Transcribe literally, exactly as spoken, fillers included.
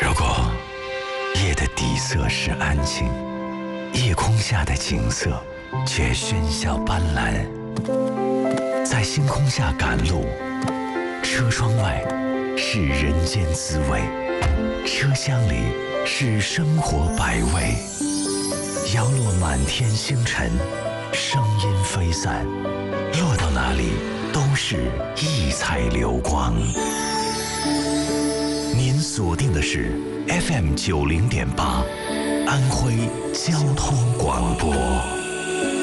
如果夜的底色是安静，夜空下的景色却喧嚣斑斓，在星空下赶路，车窗外是人间滋味，车厢里是生活百味。摇落满天星辰，声音飞散，落到哪里都是异彩流光。您锁定的是 F M 九零点八，安徽交通广播。